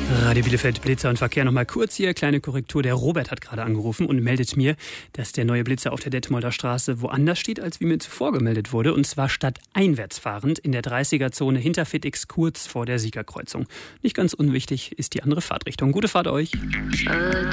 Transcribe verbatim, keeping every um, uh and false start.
Radio Bielefeld, Blitzer und Verkehr. Nochmal kurz hier, kleine Korrektur. Der Robert hat gerade angerufen und meldet mir, dass der neue Blitzer auf der Detmolder Straße woanders steht, als wie mir zuvor gemeldet wurde. Und zwar statt einwärts fahrend in der dreißiger-Zone hinter FitX kurz vor der Siegerkreuzung. Nicht ganz unwichtig ist die andere Fahrtrichtung. Gute Fahrt euch.